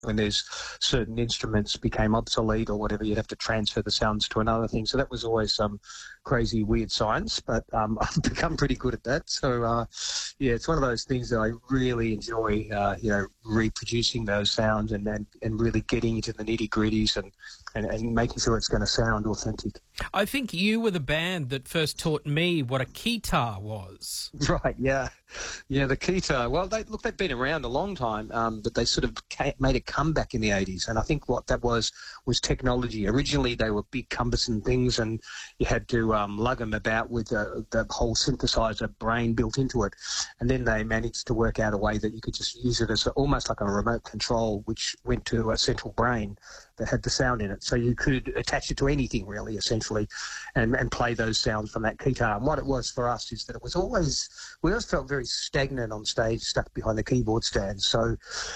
when there's certain instruments became obsolete or whatever, you'd have to transfer the sounds to another thing. So that was always some crazy, weird science, but I've become pretty good at that. So, yeah, it's one of those things that I really enjoy, reproducing those sounds and really getting into the nitty-gritties and making sure it's going to sound authentic. I think you were the band that first taught me what a keytar was. Right, yeah. Yeah, the keytar. Well, they've been around a long time, but they sort of made a comeback in the 80s, and I think what that was technology. Originally, they were big, cumbersome things, and you had to lug them about with the whole synthesizer brain built into it, and then they managed to work out a way that you could just use it as almost like a remote control, which went to a central brain that had the sound in it. So you could attach it to anything, really, essentially, and play those sounds from that keytar. And what it was for us is that we always felt very stagnant on stage, stuck behind the keyboard stand. So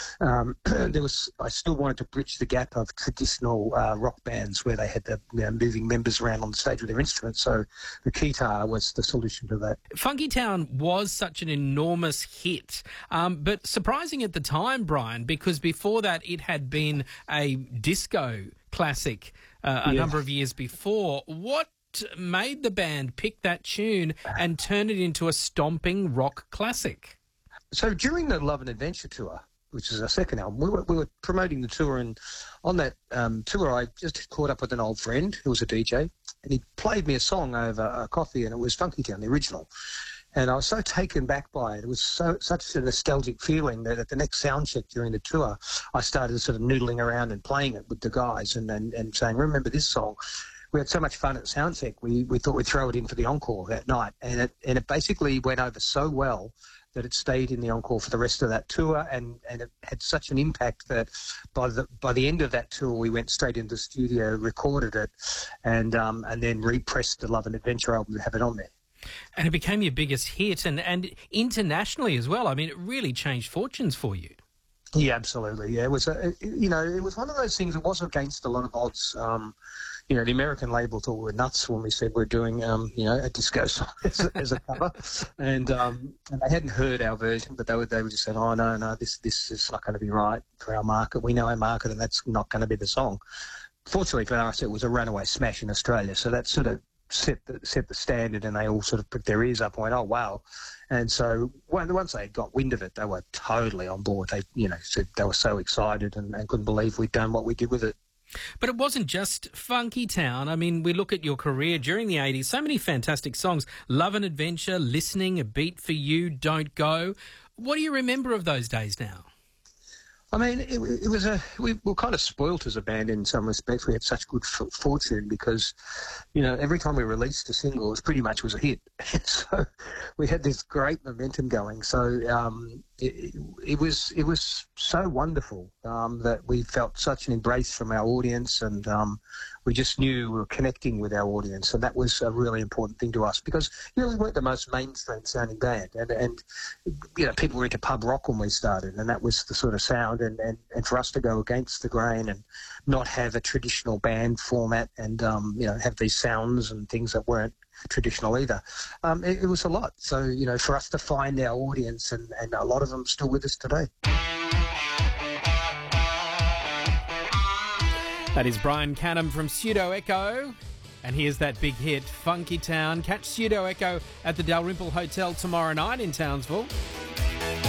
I still wanted to bridge the gap of traditional rock bands where they had the moving members around on the stage with their instruments. So the keytar was the solution to that. Funky Town was such an enormous hit, but surprising at the time, Brian, because before that it had been a disco classic a number of years before. What made the band pick that tune and turn it into a stomping rock classic? So during the Love and Adventure tour, which is our second album, we were promoting the tour, and on that tour I just caught up with an old friend who was a DJ, and he played me a song over a coffee, and it was Funky Town, the original. And I was so taken back by it. It was such a nostalgic feeling that at the next sound check during the tour, I started sort of noodling around and playing it with the guys and saying, remember this song? We had so much fun at sound check, we thought we'd throw it in for the encore that night. And it basically went over so well that it stayed in the encore for the rest of that tour, and it had such an impact that by the end of that tour, we went straight into the studio, recorded it, and then repressed the Love and Adventure album to have it on there. And it became your biggest hit, and internationally as well. I mean, it really changed fortunes for you. Yeah, absolutely. Yeah, it was it was one of those things that was against a lot of odds. The American label thought we were nuts when we said we're doing, a disco song as a cover, and they hadn't heard our version, but they were just saying, oh no, this is not going to be right for our market. We know our market, and that's not going to be the song. Fortunately for us, it was a runaway smash in Australia, so that sort of set the standard, and they all sort of put their ears up and went, oh wow. And so once they got wind of it, they were totally on board. They said they were so excited and couldn't believe we'd done what we did with it. But it wasn't just Funky Town. I mean, we look at your career during the 80s, so many fantastic songs. Love and Adventure, Listening, A Beat for You, Don't Go. What do you remember of those days now? I mean, it was we were kind of spoilt as a band in some respects. We had such good fortune because, every time we released a single, it was a hit. So we had this great momentum going. So it was so wonderful that we felt such an embrace from our audience, and we just knew we were connecting with our audience, and that was a really important thing to us because we weren't the most mainstream sounding band, and people were into pub rock when we started, and that was the sort of sound, and for us to go against the grain and not have a traditional band format and have these sounds and things that weren't traditional either, it was a lot. So for us to find our audience, and a lot of them still with us today. That is Brian Canham from Pseudo Echo, and here's that big hit, Funky Town. Catch Pseudo Echo at the Dalrymple Hotel tomorrow night in Townsville.